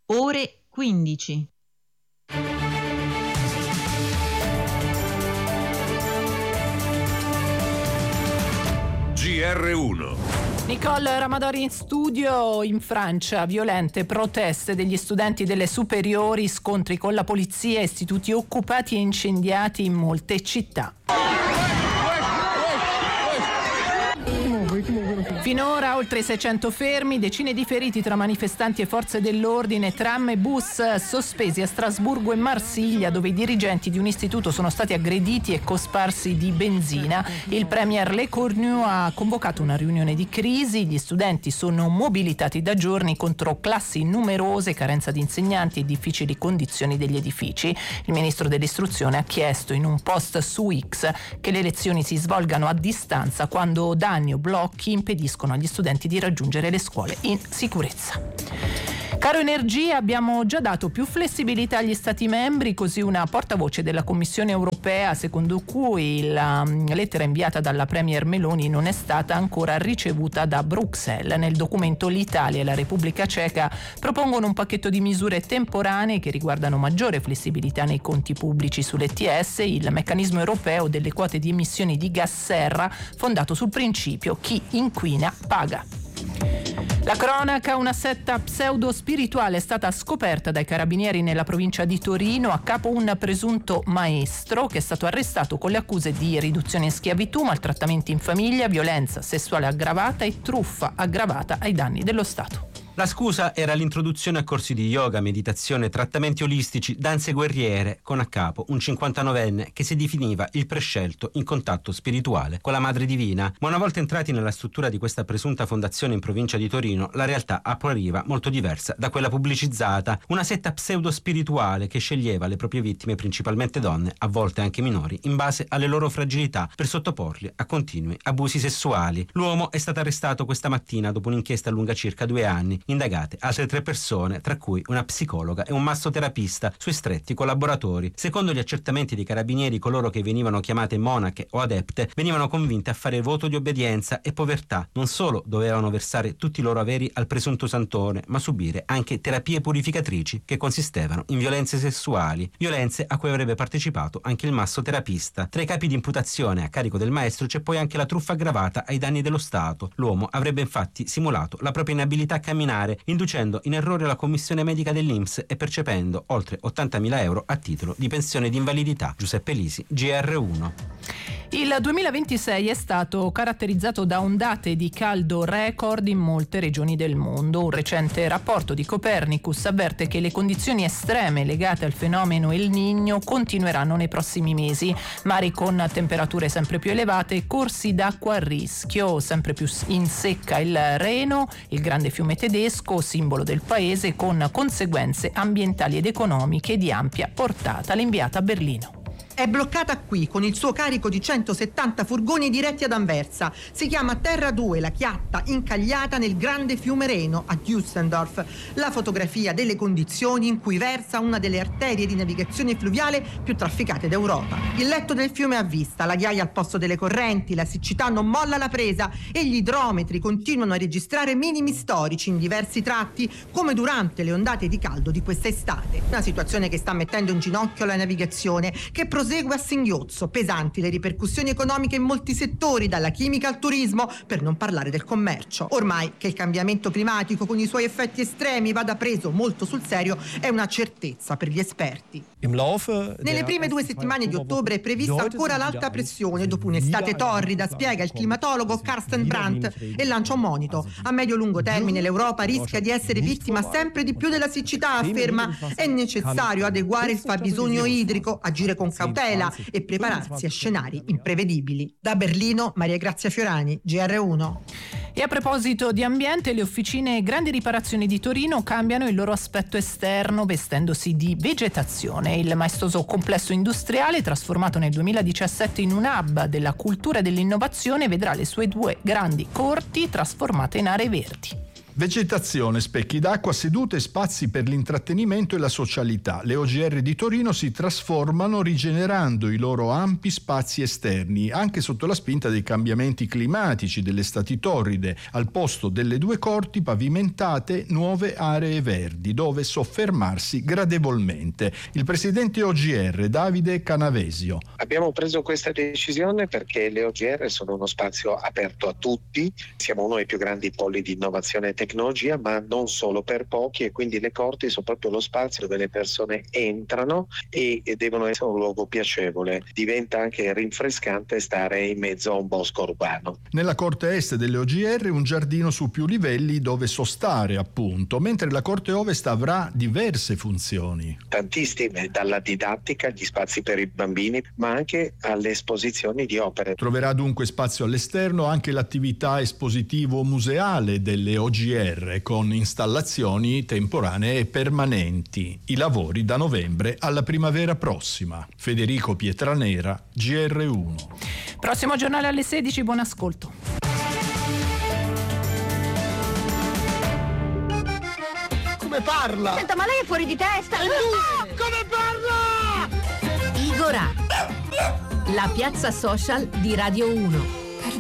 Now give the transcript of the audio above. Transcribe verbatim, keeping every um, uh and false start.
ore quindici. G R uno. Nicole Ramadori in studio. In Francia, violente proteste degli studenti delle superiori, scontri con la polizia, istituti occupati e incendiati in molte città. Finora oltre seicento fermi, decine di feriti tra manifestanti e forze dell'ordine, tram e bus sospesi a Strasburgo e Marsiglia, dove i dirigenti di un istituto sono stati aggrediti e cosparsi di benzina. Il premier Le Cornu ha convocato una riunione di crisi. Gli studenti sono mobilitati da giorni contro classi numerose, carenza di insegnanti e difficili condizioni degli edifici. Il ministro dell'istruzione ha chiesto in un post su X che le lezioni si svolgano a distanza quando danni o blocchi impediscono agli studenti di raggiungere le scuole in sicurezza. Caro energia, abbiamo già dato più flessibilità agli Stati membri, così una portavoce della Commissione europea, secondo cui la lettera inviata dalla Premier Meloni non è stata ancora ricevuta da Bruxelles. Nel documento l'Italia e la Repubblica Ceca propongono un pacchetto di misure temporanee che riguardano maggiore flessibilità nei conti pubblici sull'E T S, il meccanismo europeo delle quote di emissioni di gas serra, fondato sul principio chi inquina paga. La cronaca: una setta pseudo-spirituale è stata scoperta dai carabinieri nella provincia di Torino, a capo un presunto maestro che è stato arrestato con le accuse di riduzione in schiavitù, maltrattamenti in famiglia, violenza sessuale aggravata e truffa aggravata ai danni dello Stato. La scusa era l'introduzione a corsi di yoga, meditazione, trattamenti olistici, danze guerriere, con a capo un cinquantanovenne che si definiva il prescelto in contatto spirituale con la Madre Divina. Ma una volta entrati nella struttura di questa presunta fondazione in provincia di Torino, la realtà appariva molto diversa da quella pubblicizzata. Una setta pseudo-spirituale che sceglieva le proprie vittime, principalmente donne, a volte anche minori, in base alle loro fragilità, per sottoporli a continui abusi sessuali. L'uomo è stato arrestato questa mattina dopo un'inchiesta lunga circa due anni. Indagate altre tre persone, tra cui una psicologa e un massoterapista, sui stretti collaboratori. Secondo gli accertamenti dei carabinieri, coloro che venivano chiamate monache o adepte venivano convinte a fare voto di obbedienza e povertà. Non solo dovevano versare tutti i loro averi al presunto santone, ma subire anche terapie purificatrici che consistevano in violenze sessuali, violenze a cui avrebbe partecipato anche il massoterapista. Tra i capi di imputazione a carico del maestro c'è poi anche la truffa aggravata ai danni dello Stato. L'uomo avrebbe infatti simulato la propria inabilità a camminare, inducendo in errore la commissione medica dell'I N P S e percependo oltre ottantamila euro a titolo di pensione di invalidità. Giuseppe Lisi, G R uno. Il duemilaventisei è stato caratterizzato da ondate di caldo record in molte regioni del mondo. Un recente rapporto di Copernicus avverte che le condizioni estreme legate al fenomeno El Niño continueranno nei prossimi mesi. Mari con temperature sempre più elevate, corsi d'acqua a rischio, sempre più in secca il Reno, il grande fiume tedesco, simbolo del paese, con conseguenze ambientali ed economiche di ampia portata. L'inviata a Berlino. È bloccata qui con il suo carico di centosettanta furgoni diretti ad Anversa. Si chiama Terra due, la chiatta incagliata nel grande fiume Reno a Düsseldorf. La fotografia delle condizioni in cui versa una delle arterie di navigazione fluviale più trafficate d'Europa. Il letto del fiume a vista, la ghiaia al posto delle correnti, la siccità non molla la presa e gli idrometri continuano a registrare minimi storici in diversi tratti, come durante le ondate di caldo di quest'estate. Una situazione che sta mettendo in ginocchio la navigazione, che prosegue a singhiozzo. Pesanti le ripercussioni economiche in molti settori, dalla chimica al turismo, per non parlare del commercio. Ormai che il cambiamento climatico con i suoi effetti estremi vada preso molto sul serio è una certezza per gli esperti. Nelle prime due settimane di ottobre è prevista ancora l'alta pressione dopo un'estate torrida, spiega il climatologo Carsten Brandt e lancia un monito. A medio-lungo termine l'Europa rischia di essere vittima sempre di più della siccità, afferma. È necessario adeguare il fabbisogno idrico, agire con cautela e prepararsi a scenari imprevedibili. Da Berlino, Maria Grazia Fiorani, G R uno. E a proposito di ambiente, le officine Grandi Riparazioni di Torino cambiano il loro aspetto esterno vestendosi di vegetazione. Il maestoso complesso industriale, trasformato nel duemiladiciassette in un hub della cultura e dell'innovazione, vedrà le sue due grandi corti trasformate in aree verdi. Vegetazione, specchi d'acqua, sedute e spazi per l'intrattenimento e la socialità. Le O G R di Torino si trasformano rigenerando i loro ampi spazi esterni, anche sotto la spinta dei cambiamenti climatici, delle estati torride. Al posto delle due corti pavimentate, nuove aree verdi, dove soffermarsi gradevolmente. Il presidente O G R, Davide Canavesio. Abbiamo preso questa decisione perché le O G R sono uno spazio aperto a tutti. Siamo uno dei più grandi poli di innovazione e tecnologia, ma non solo per pochi, e quindi le corti sono proprio lo spazio dove le persone entrano e, e devono essere un luogo piacevole. Diventa anche rinfrescante stare in mezzo a un bosco urbano. Nella corte est delle O G R un giardino su più livelli dove sostare, appunto, mentre la corte ovest avrà diverse funzioni. Tantissime, dalla didattica, gli spazi per i bambini, ma anche alle esposizioni di opere. Troverà dunque spazio all'esterno anche l'attività espositivo-museale delle O G R, con installazioni temporanee e permanenti. I lavori da novembre alla primavera prossima. Federico Pietranera, G R uno. Prossimo giornale alle sedici, buon ascolto. Come parla? Senta, ma lei è fuori di testa! E lui? Come parla? Igora, la piazza social di Radio uno.